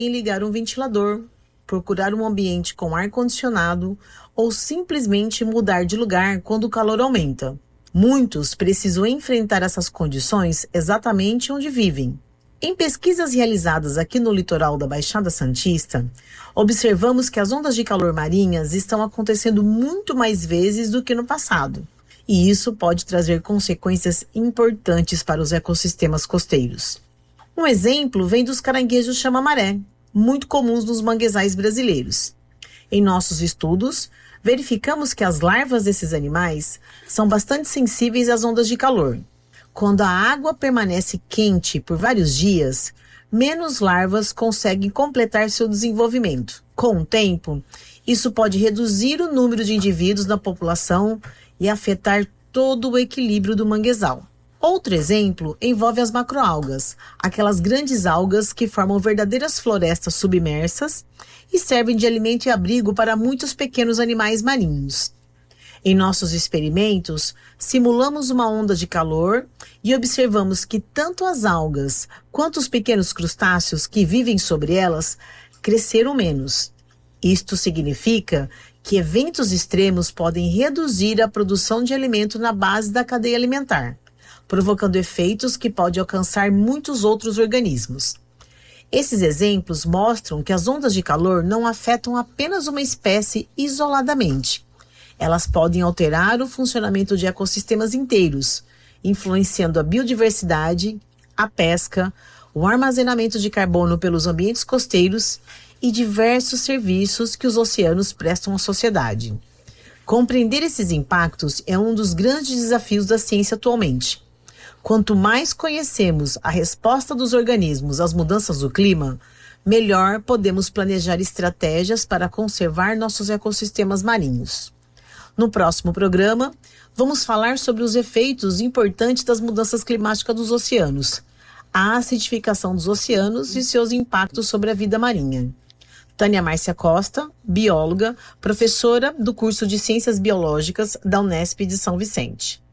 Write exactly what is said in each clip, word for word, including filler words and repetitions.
em ligar um ventilador, procurar um ambiente com ar-condicionado ou simplesmente mudar de lugar quando o calor aumenta. Muitos precisam enfrentar essas condições exatamente onde vivem. Em pesquisas realizadas aqui no litoral da Baixada Santista, observamos que as ondas de calor marinhas estão acontecendo muito mais vezes do que no passado. E isso pode trazer consequências importantes para os ecossistemas costeiros. Um exemplo vem dos caranguejos chama-maré, muito comuns nos manguezais brasileiros. Em nossos estudos, verificamos que as larvas desses animais são bastante sensíveis às ondas de calor. Quando a água permanece quente por vários dias, menos larvas conseguem completar seu desenvolvimento. Com o tempo, isso pode reduzir o número de indivíduos na população e afetar todo o equilíbrio do manguezal. Outro exemplo envolve as macroalgas, aquelas grandes algas que formam verdadeiras florestas submersas e servem de alimento e abrigo para muitos pequenos animais marinhos. Em nossos experimentos, simulamos uma onda de calor e observamos que tanto as algas quanto os pequenos crustáceos que vivem sobre elas cresceram menos. Isto significa que eventos extremos podem reduzir a produção de alimento na base da cadeia alimentar, provocando efeitos que podem alcançar muitos outros organismos. Esses exemplos mostram que as ondas de calor não afetam apenas uma espécie isoladamente. Elas podem alterar o funcionamento de ecossistemas inteiros, influenciando a biodiversidade, a pesca, o armazenamento de carbono pelos ambientes costeiros e diversos serviços que os oceanos prestam à sociedade. Compreender esses impactos é um dos grandes desafios da ciência atualmente. Quanto mais conhecemos a resposta dos organismos às mudanças do clima, melhor podemos planejar estratégias para conservar nossos ecossistemas marinhos. No próximo programa, vamos falar sobre os efeitos importantes das mudanças climáticas dos oceanos, a acidificação dos oceanos e seus impactos sobre a vida marinha. Tânia Márcia Costa, bióloga, professora do curso de Ciências Biológicas da Unesp de São Vicente.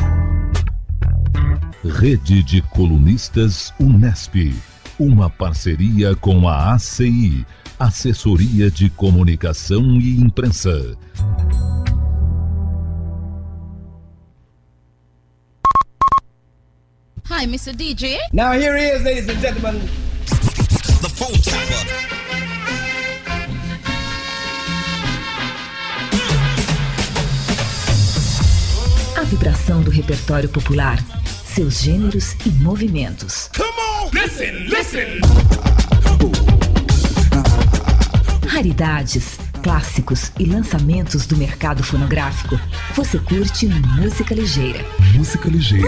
Rede de Colunistas Unesp, uma parceria com a A C I, Assessoria de Comunicação e Imprensa. Hi, mister D J. Now here he is, ladies and gentlemen. The phone tapper. A vibração do repertório popular, seus gêneros e movimentos. Come on, listen, listen. Raridades, clássicos e lançamentos do mercado fonográfico. Você curte música ligeira. Música ligeira.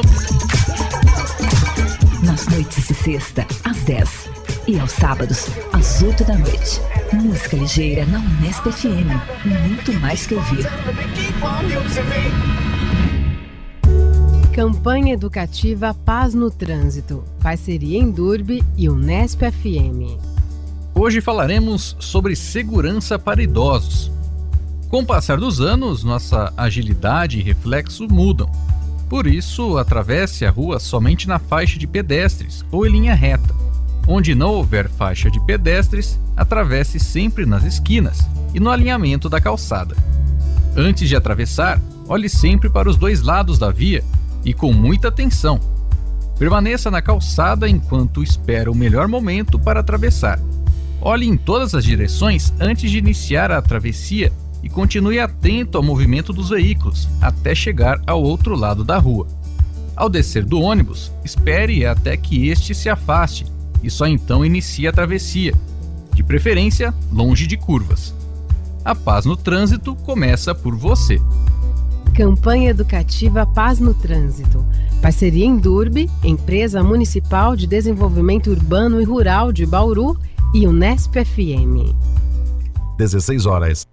Nas noites de sexta, às dez. E aos sábados, às oito da noite. Música ligeira na Unesp F M. Muito mais que ouvir. Campanha educativa Paz no Trânsito. Parceria Endurbe e Unesp F M. Hoje falaremos sobre segurança para idosos. Com o passar dos anos, nossa agilidade e reflexo mudam. Por isso, atravesse a rua somente na faixa de pedestres ou em linha reta. Onde não houver faixa de pedestres, atravesse sempre nas esquinas e no alinhamento da calçada. Antes de atravessar, olhe sempre para os dois lados da via e com muita atenção. Permaneça na calçada enquanto espera o melhor momento para atravessar. Olhe em todas as direções antes de iniciar a travessia e continue atento ao movimento dos veículos até chegar ao outro lado da rua. Ao descer do ônibus, espere até que este se afaste e só então inicie a travessia, de preferência longe de curvas. A paz no trânsito começa por você. Campanha educativa Paz no Trânsito. Parceria Endurbe, Empresa Municipal de Desenvolvimento Urbano e Rural de Bauru e Unesp F M. dezesseis horas.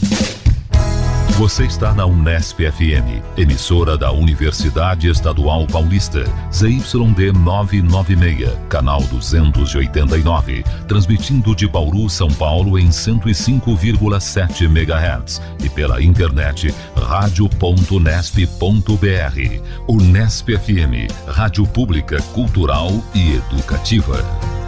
Você está na Unesp F M, emissora da Universidade Estadual Paulista, Z Y D novecentos e noventa e seis, canal duzentos e oitenta e nove, transmitindo de Bauru, São Paulo em cento e cinco vírgula sete megahertz e pela internet rádio ponto unesp ponto br. Unesp F M, rádio pública, cultural e educativa.